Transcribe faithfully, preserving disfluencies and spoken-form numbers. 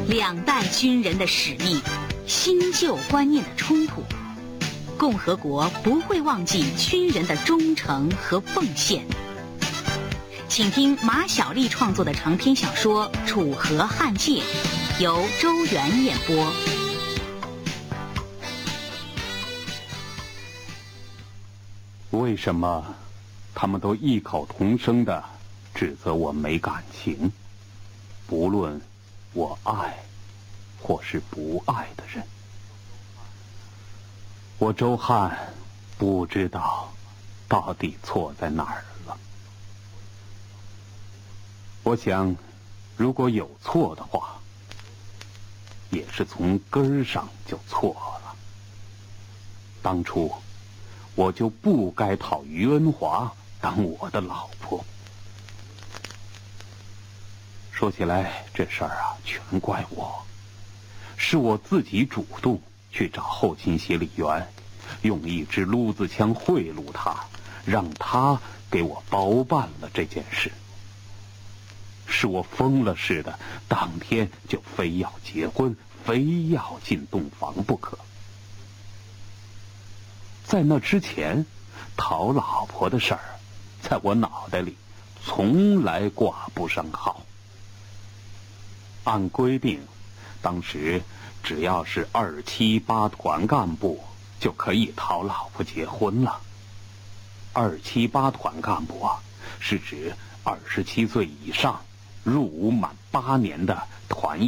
两代军人的使命，新旧观念的冲突。共和国不会忘记军人的忠诚和奉献。请听马小丽创作的长篇小说《楚河汉界》，由周元演播。 为什么他们都异口同声地指责我没感情？不论我爱或是不爱的人，我周汉不知道到底错在哪儿了。我想，如果有错的话，也是从根儿上就错了。当初我就不该讨于恩华当我的老婆。说起来，这事儿啊，全怪我，是我自己主动去找后勤协理员，用一支撸子枪贿赂他，让他给我包办了这件事。是我疯了似的，当天就非要结婚，非要进洞房不可。在那之前，讨老婆的事儿，在我脑袋里从来挂不上号。按规定，当时只要是二七八团干部就可以讨老婆结婚了。二七八团干部啊，是指二十七岁以上，入伍满八年的团